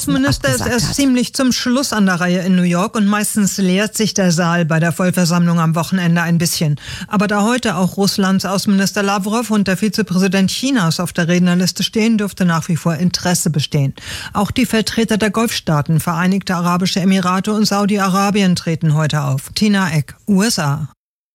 Außenminister ist erst ziemlich zum Schluss an der Reihe in New York und meistens leert sich der Saal bei der Vollversammlung am Wochenende ein bisschen. Aber da heute auch Russlands Außenminister Lavrov und der Vizepräsident Chinas auf der Rednerliste stehen, dürfte nach wie vor Interesse bestehen. Auch die Vertreter der Golfstaaten, Vereinigte Arabische Emirate und Saudi-Arabien treten heute auf. Tina Eck, USA.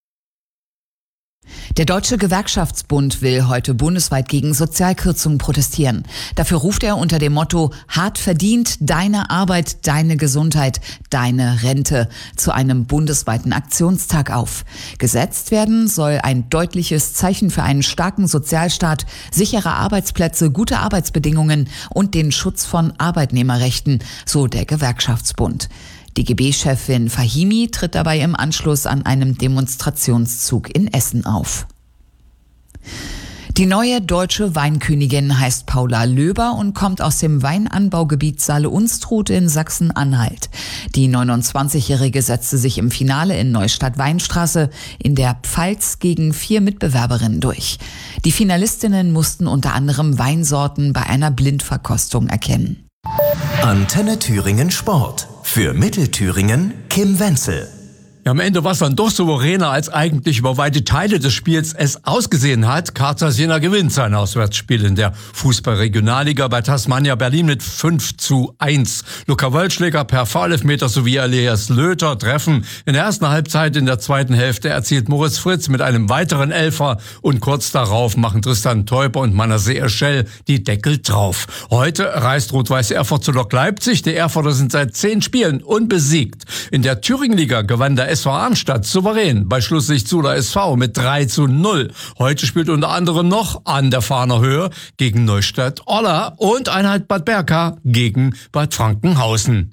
Der Deutsche Gewerkschaftsbund will heute bundesweit gegen Sozialkürzungen protestieren. Dafür ruft er unter dem Motto "Hart verdient, deine Arbeit, deine Gesundheit, deine Rente" zu einem bundesweiten Aktionstag auf. Gesetzt werden soll ein deutliches Zeichen für einen starken Sozialstaat, sichere Arbeitsplätze, gute Arbeitsbedingungen und den Schutz von Arbeitnehmerrechten, so der Gewerkschaftsbund. DGB-Chefin Fahimi tritt dabei im Anschluss an einem Demonstrationszug in Essen auf. Die neue deutsche Weinkönigin heißt Paula Löber und kommt aus dem Weinanbaugebiet Saale-Unstrut in Sachsen-Anhalt. Die 29-Jährige setzte sich im Finale in Neustadt-Weinstraße in der Pfalz gegen 4 Mitbewerberinnen durch. Die Finalistinnen mussten unter anderem Weinsorten bei einer Blindverkostung erkennen. Antenne Thüringen Sport. Für Mittelthüringen Kim Wenzel. Ja, am Ende war es dann doch souveräner, als eigentlich über weite Teile des Spiels es ausgesehen hat. Karlsruhe Jena gewinnt sein Auswärtsspiel in der Fußball-Regionalliga bei Tasmania Berlin mit 5:1. Luca Wölschläger per Foul-Elfmeter sowie Elias Löter treffen. In der ersten Halbzeit, in der zweiten Hälfte erzielt Moritz Fritz mit einem weiteren Elfer und kurz darauf machen Tristan Teuber und Manasseh Eschel die Deckel drauf. Heute reist Rot-Weiß Erfurt zu Lok Leipzig. Die Erfurter sind seit 10 Spielen unbesiegt. In der Thüringenliga gewann der SV Arnstadt souverän bei Schlusslicht Zula SV mit 3:0. Heute spielt unter anderem noch an der Fahner Höhe gegen Neustadt-Olla und Einheit Bad Berka gegen Bad Frankenhausen.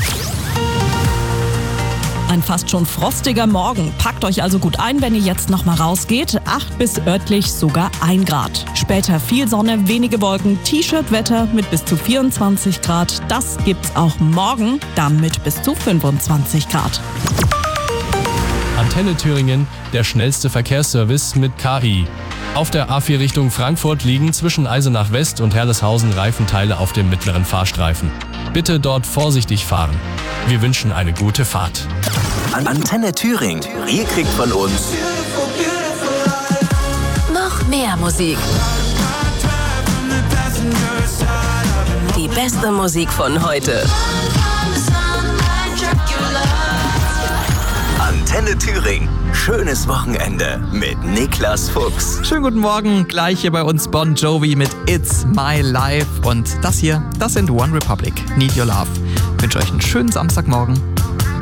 Ein fast schon frostiger Morgen. Packt euch also gut ein, wenn ihr jetzt noch mal rausgeht. 8 bis örtlich sogar 1 Grad. Später viel Sonne, wenige Wolken, T-Shirt-Wetter mit bis zu 24 Grad. Das gibt's auch morgen, dann mit bis zu 25 Grad. Antenne Thüringen, der schnellste Verkehrsservice mit KI. Auf der A4 Richtung Frankfurt liegen zwischen Eisenach West und Herleshausen Reifenteile auf dem mittleren Fahrstreifen. Bitte dort vorsichtig fahren. Wir wünschen eine gute Fahrt. Antenne Thüringen. Ihr kriegt von uns noch mehr Musik. Die beste Musik von heute. Antenne Thüringen. Schönes Wochenende mit Niklas Fuchs. Schönen guten Morgen, gleich hier bei uns Bon Jovi mit It's My Life. Und das hier, das sind One Republic, Need Your Love. Ich wünsche euch einen schönen Samstagmorgen.